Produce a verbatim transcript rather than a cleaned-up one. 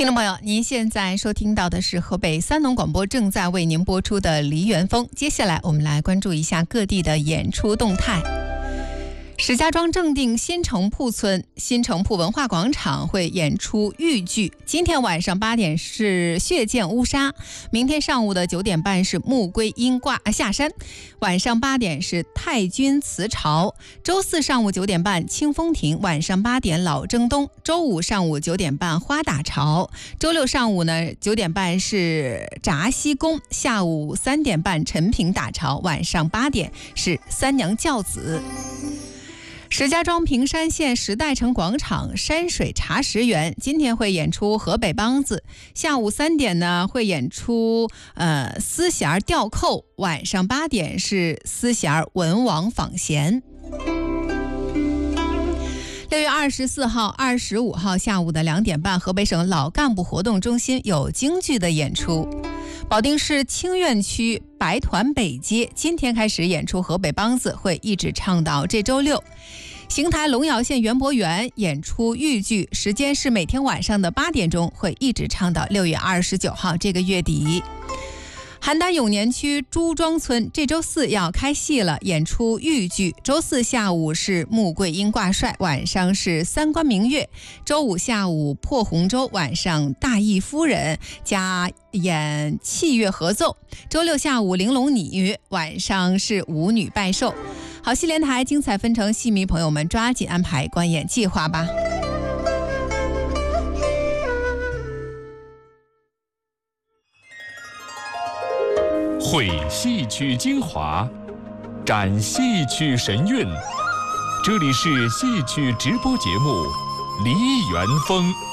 听众朋友，您现在收听到的是河北三农广播正在为您播出的梨园风。接下来我们来关注一下各地的演出动态。石家庄正定新城铺村新城铺文化广场会演出豫剧，今天晚上八点是血溅乌纱，明天上午的九点半是穆桂英挂下山，晚上八点是太君辞朝，周四上午九点半清风亭，晚上八点老正东，周五上午九点半花打潮，周六上午呢九点半是闸西宫，下午三点半陈平打潮，晚上八点是三娘教子。石家庄平山县石代城广场山水茶食园今天会演出河北梆子，下午三点呢会演出呃丝弦吊扣，晚上八点是丝弦文王访贤。六月二十四号、二十五号下午的两点半，河北省老干部活动中心有京剧的演出。保定市清苑区白团北街今天开始演出河北梆子，会一直唱到这周六。邢台龙窑县园博园演出豫剧，时间是每天晚上的八点钟，会一直唱到六月二十九号这个月底。邯郸永年区朱庄村这周四要开戏了，演出豫剧。周四下午是穆桂英挂帅，晚上是三官明月。周五下午破红州，晚上大义夫人加演器乐合奏。周六下午玲珑女，晚上是舞女拜寿。好戏连台，精彩纷呈，戏迷朋友们抓紧安排观演计划吧。 汇戏曲精华，展戏曲神韵。这里是戏曲直播节目《梨园风》。